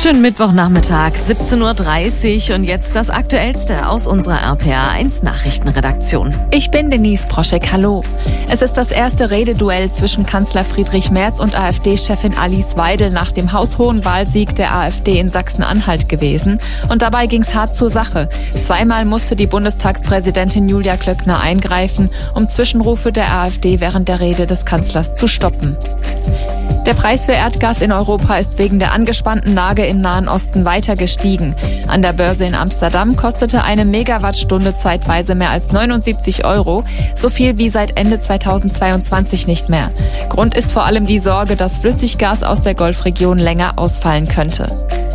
Schönen Mittwochnachmittag, 17:30 Uhr und jetzt das Aktuellste aus unserer RPA1 Nachrichtenredaktion. Ich bin Denise Proschek, hallo. Es ist das erste Rededuell zwischen Kanzler Friedrich Merz und AfD-Chefin Alice Weidel nach dem haushohen Wahlsieg der AfD in Sachsen-Anhalt gewesen. Und dabei ging's hart zur Sache. Zweimal musste die Bundestagspräsidentin Julia Klöckner eingreifen, um Zwischenrufe der AfD während der Rede des Kanzlers zu stoppen. Der Preis für Erdgas in Europa ist wegen der angespannten Lage im Nahen Osten weiter gestiegen. An der Börse in Amsterdam kostete eine Megawattstunde zeitweise mehr als 79 €, so viel wie seit Ende 2022 nicht mehr. Grund ist vor allem die Sorge, dass Flüssiggas aus der Golfregion länger ausfallen könnte.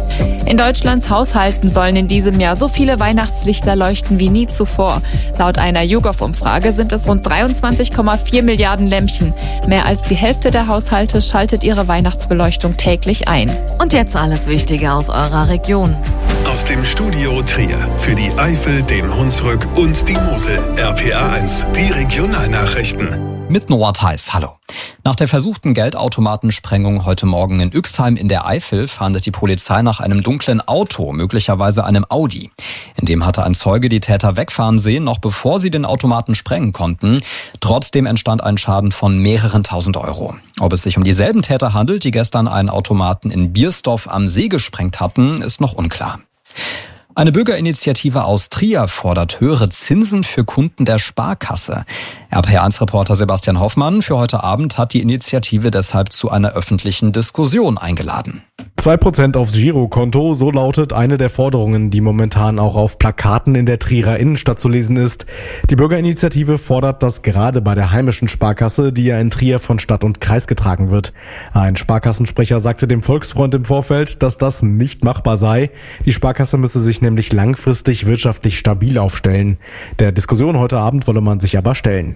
In Deutschlands Haushalten sollen in diesem Jahr so viele Weihnachtslichter leuchten wie nie zuvor. Laut einer YouGov-Umfrage sind es rund 23,4 Milliarden Lämpchen. Mehr als die Hälfte der Haushalte schaltet ihre Weihnachtsbeleuchtung täglich ein. Und jetzt alles Wichtige aus eurer Region. Aus dem Studio Trier für die Eifel, den Hunsrück und die Mosel. RPA1, die Regionalnachrichten. Mit Noah Theis, hallo. Nach der versuchten Geldautomatensprengung heute Morgen in Üxheim in der Eifel fahndet die Polizei nach einem dunklen Auto, möglicherweise einem Audi. In dem hatte ein Zeuge die Täter wegfahren sehen, noch bevor sie den Automaten sprengen konnten. Trotzdem entstand ein Schaden von mehreren tausend €. Ob es sich um dieselben Täter handelt, die gestern einen Automaten in Biersdorf am See gesprengt hatten, ist noch unklar. Eine Bürgerinitiative aus Trier fordert höhere Zinsen für Kunden der Sparkasse. RPA1-Reporter Sebastian Hoffmann für heute Abend hat die Initiative deshalb zu einer öffentlichen Diskussion eingeladen. 2% aufs Girokonto, so lautet eine der Forderungen, die momentan auch auf Plakaten in der Trierer Innenstadt zu lesen ist. Die Bürgerinitiative fordert das gerade bei der heimischen Sparkasse, die ja in Trier von Stadt und Kreis getragen wird. Ein Sparkassensprecher sagte dem Volksfront im Vorfeld, dass das nicht machbar sei. Die Sparkasse müsse sich nämlich langfristig wirtschaftlich stabil aufstellen. Der Diskussion heute Abend wolle man sich aber stellen.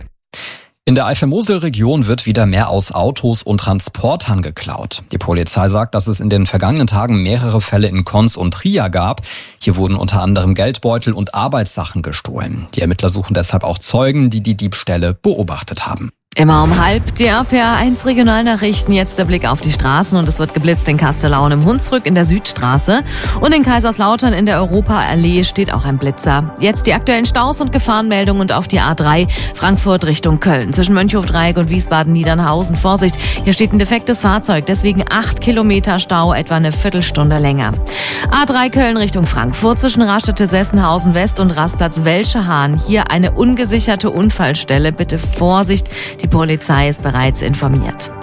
In der Eifel-Mosel-Region wird wieder mehr aus Autos und Transportern geklaut. Die Polizei sagt, dass es in den vergangenen Tagen mehrere Fälle in Konz und Trier gab. Hier wurden unter anderem Geldbeutel und Arbeitssachen gestohlen. Die Ermittler suchen deshalb auch Zeugen, die die Diebstähle beobachtet haben. Immer um 12:30 die RPA1 Regionalnachrichten. Jetzt der Blick auf die Straßen und es wird geblitzt in Kastellaun im Hunsrück in der Südstraße und in Kaiserslautern in der Europaallee steht auch ein Blitzer. Jetzt die aktuellen Staus und Gefahrenmeldungen und auf die A3 Frankfurt Richtung Köln. Zwischen Mönchhofdreieck und Wiesbaden-Niedernhausen. Vorsicht, hier steht ein defektes Fahrzeug, deswegen 8 Kilometer Stau, etwa eine Viertelstunde länger. A3 Köln Richtung Frankfurt zwischen Raststätte-Sessenhausen West und Rastplatz Welschehahn. Hier eine ungesicherte Unfallstelle, bitte Vorsicht. Die Polizei ist bereits informiert.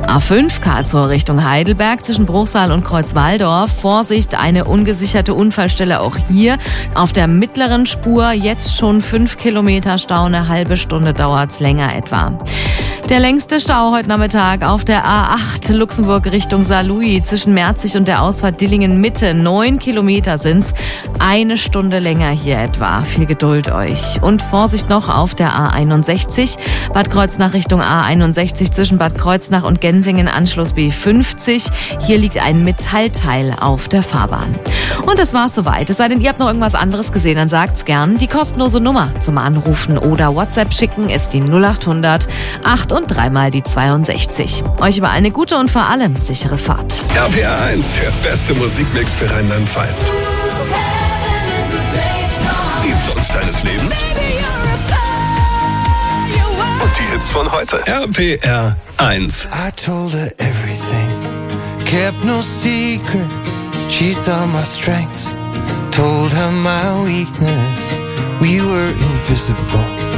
A5 Karlsruhe Richtung Heidelberg zwischen Bruchsal und Kreuzwaldorf. Vorsicht, eine ungesicherte Unfallstelle auch hier. Auf der mittleren Spur jetzt schon 5 Kilometer Stau, eine halbe Stunde dauert's länger etwa. Der längste Stau heute Nachmittag auf der A8 Luxemburg Richtung Saarlouis zwischen Merzig und der Ausfahrt Dillingen Mitte. 9 Kilometer sind's. Eine Stunde länger hier etwa. Viel Geduld euch. Und Vorsicht noch auf der A61 Bad Kreuznach Richtung A61 zwischen Bad Kreuznach und Gensingen Anschluss B50. Hier liegt ein Metallteil auf der Fahrbahn. Und das war's soweit. Es sei denn, ihr habt noch irgendwas anderes gesehen, dann sagt's gern. Die kostenlose Nummer zum Anrufen oder WhatsApp schicken ist die 0800 8 und 3 mal die 62. Euch über eine gute und vor allem sichere Fahrt. RPA1, der beste Musikmix für Rheinland-Pfalz. Die Songs deines Lebens und die Hits von heute. RPR1. I told her everything, kept no secret. She saw my strengths, told her my weakness. We were invisible.